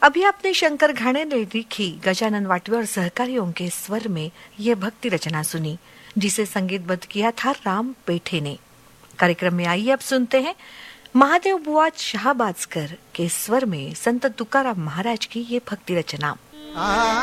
अभी आपने शंकर घाणे ने लिखी गजानन वाटवे और सहकारियों के स्वर में ये भक्ति रचना सुनी, जिसे संगीतबद्ध किया था राम पेठे ने। कार्यक्रम में आइए अब सुनते हैं महादेव बुआ शाहबाजकर के स्वर में संत तुकाराम महाराज की ये भक्ति रचना।